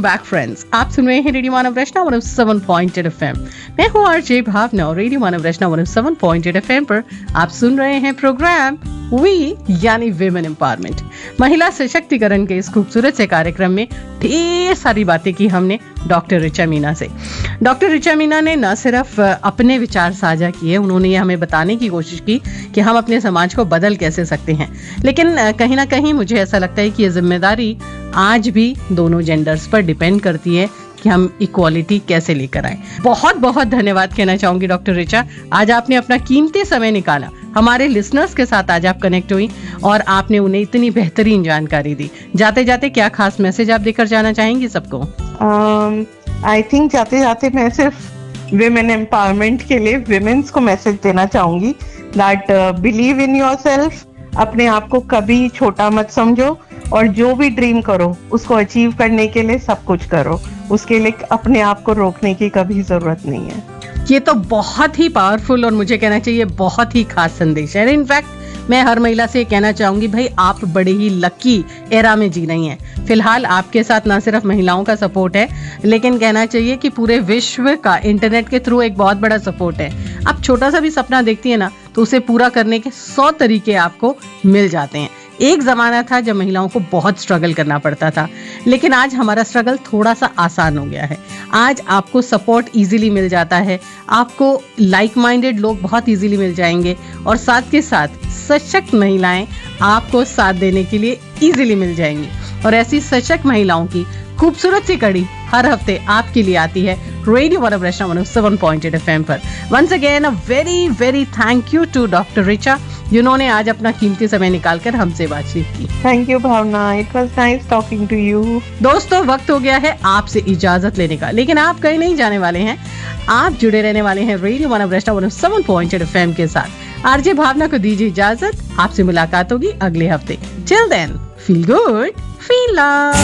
Back friends, आप सुन रहे हैं रेडियो मानव रचना 107.8 FM। मैं हूँ आरजे भावना और रेडियो मानव रचना 107.8 FM पर आप सुन रहे हैं प्रोग्राम वी यानी विमेन एम्पावरमेंट। महिला सशक्तिकरण के इस खूबसूरत से कार्यक्रम में ढेर सारी बातें की हमने डॉक्टर ऋचा मीना से। डॉक्टर ऋचा मीना ने न सिर्फ अपने विचार साझा किए, उन्होंने ये हमें बताने की कोशिश की कि हम अपने समाज को बदल कैसे सकते हैं। लेकिन कहीं ना कहीं मुझे ऐसा लगता है कि ये जिम्मेदारी आज भी दोनों जेंडर्स पर डिपेंड करती है कि हम इक्वालिटी कैसे लेकर आए। बहुत बहुत धन्यवाद कहना चाहूंगी डॉक्टर ऋचा, आज आपने अपना कीमती समय निकाला, हमारे लिसनर्स के साथ आज आप कनेक्ट हुई और आपने उन्हें इतनी बेहतरीन जानकारी दी। जाते जाते क्या खास मैसेज आप देकर जाना चाहेंगी सबको? आई थिंक जाते जाते मैं सिर्फ विमेन एम्पावरमेंट के लिए विमेन्स को मैसेज देना चाहूंगी दैट बिलीव इन योरसेल्फ, अपने आप को कभी छोटा मत समझो और जो भी ड्रीम करो उसको अचीव करने के लिए सब कुछ करो, उसके लिए अपने आप को रोकने की कभी जरूरत नहीं है। ये तो बहुत ही पावरफुल और मुझे कहना चाहिए बहुत ही खास संदेश है। इनफैक्ट मैं हर महिला से कहना चाहूंगी, भाई आप बड़े ही लकी एरा में जी रही हैं। फिलहाल आपके साथ ना सिर्फ महिलाओं का सपोर्ट है, लेकिन कहना चाहिए कि पूरे विश्व का इंटरनेट के थ्रू एक बहुत बड़ा सपोर्ट है। आप छोटा सा भी सपना देखती है ना, तो उसे पूरा करने के 100 तरीके आपको मिल जाते हैं। एक जमाना था जब महिलाओं को बहुत स्ट्रगल करना पड़ता था, लेकिन आज हमारा स्ट्रगल थोड़ा सा आसान हो गया है। आज आपको सपोर्ट इजीली मिल जाता है, आपको लाइक माइंडेड लोग बहुत इजीली मिल जाएंगे और साथ के साथ सशक्त महिलाएं आपको साथ देने के लिए इजीली मिल जाएंगी। और ऐसी सशक्त महिलाओं की खूबसूरत सी कड़ी हर हफ्ते आपके लिए आती है रेडियो मानव रचना 107.8 FM पर। Once again a very very thank you to doctor Richa, जिन्होंने आज अपना कीमती समय निकालकर हमसे बातचीत की। Thank you Bhavna, it was nice talking to you. दोस्तों, वक्त हो गया है आपसे इजाजत लेने का, लेकिन आप कहीं नहीं जाने वाले हैं, आप जुड़े रहने वाले हैं रेडियो मानव रचना 107.8 FM के साथ। आरजे भावना को दीजिए इजाजत, आपसे मुलाकात होगी अगले हफ्ते। Till then, feel good, feel love.